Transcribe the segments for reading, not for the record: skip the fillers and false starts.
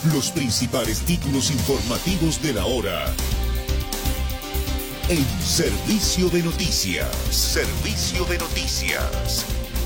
Los principales títulos informativos de la hora. En Servicio de Noticias. Servicio de Noticias.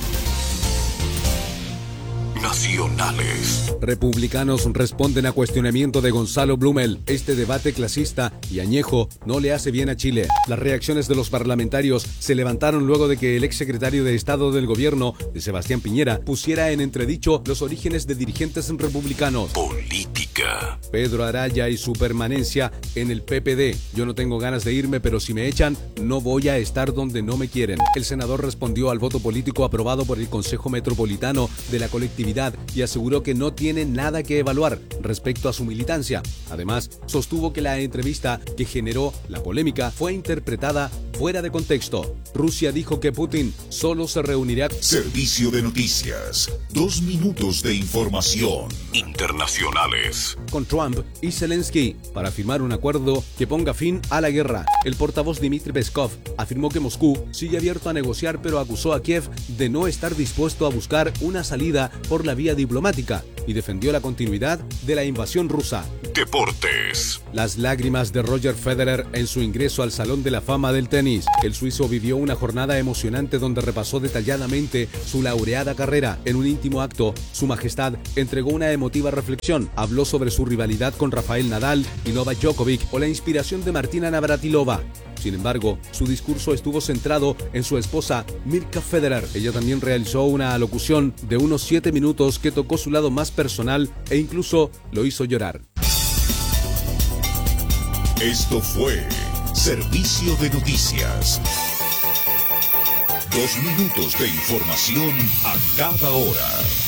Nacionales. Republicanos responden a cuestionamiento de Gonzalo Blumel. Este debate clasista y añejo no le hace bien a Chile. Las reacciones de los parlamentarios se levantaron luego de que el exsecretario de Estado del gobierno, de Sebastián Piñera, pusiera en entredicho los orígenes de dirigentes republicanos. Política. Pedro Araya y su permanencia en el PPD. Yo no tengo ganas de irme, pero si me echan, no voy a estar donde no me quieren. El senador respondió al voto político aprobado por el Consejo Metropolitano de la colectividad y aseguró que no tiene nada que evaluar respecto a su militancia. Además, sostuvo que la entrevista que generó la polémica fue interpretada fuera de contexto. Rusia dijo que Putin solo se reunirá. Servicio de Noticias. 2 minutos de información. Internacionales. Con Trump y Zelensky para firmar un acuerdo que ponga fin a la guerra. El portavoz Dmitry Peskov afirmó que Moscú sigue abierto a negociar, pero acusó a Kiev de no estar dispuesto a buscar una salida por la vía diplomática y defendió la continuidad de la invasión rusa. Deportes. Las lágrimas de Roger Federer en su ingreso al Salón de la Fama del tenis. El suizo vivió una jornada emocionante donde repasó detalladamente su laureada carrera. En un íntimo acto, Su Majestad entregó una emotiva reflexión. Habló sobre su rivalidad con Rafael Nadal y Novak Djokovic o la inspiración de Martina Navratilova. Sin embargo, su discurso estuvo centrado en su esposa Mirka Federer. Ella también realizó una alocución de unos 7 minutos que tocó su lado más personal e incluso lo hizo llorar. Esto fue Servicio de Noticias. 2 minutos de información a cada hora.